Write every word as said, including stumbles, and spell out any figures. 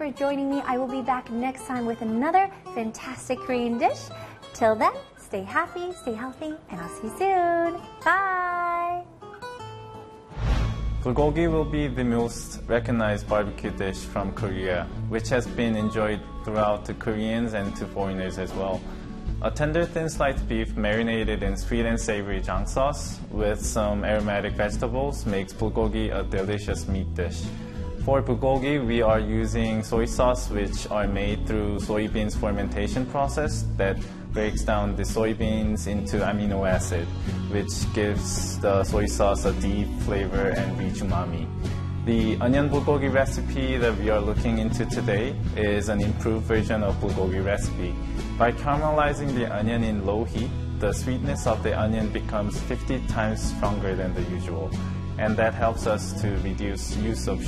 for joining me. I will be back next time with another fantastic Korean dish. Till then, stay happy, stay healthy, and I'll see you soon. Bye! Bulgogi will be the most recognized barbecue dish from Korea, which has been enjoyed throughout to Koreans and to foreigners as well. A tender thin sliced beef marinated in sweet and savory jang sauce with some aromatic vegetables makes bulgogi a delicious meat dish. For bulgogi, we are using soy sauce which are made through soybeans fermentation process that breaks down the soybeans into amino acid, which gives the soy sauce a deep flavor and rich umami. The onion bulgogi recipe that we are looking into today is an improved version of bulgogi recipe. By caramelizing the onion in low heat, the sweetness of the onion becomes fifty times stronger than the usual, and that helps us to reduce use of